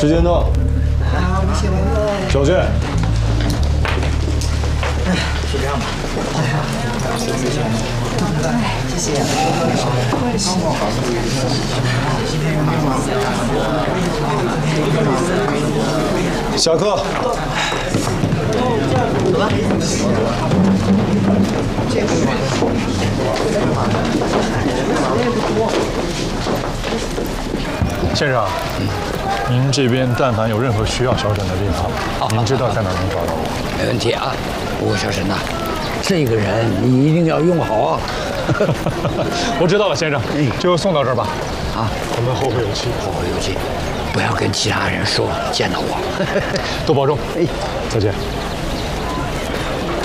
时间到。 好，我写完了。 小俊。 是这样吧？谢谢。 下课。 走吧。 先生，您这边但凡有任何需要小沈的地方，您知道在哪能找到我？ 没问题啊。不过小沈呐，这个人你一定要用好啊。 我知道了，先生，就送到这儿吧。 啊， 我们后会有期。 后会有期，不要跟其他人说见到我。 多保重。 哎， 再见。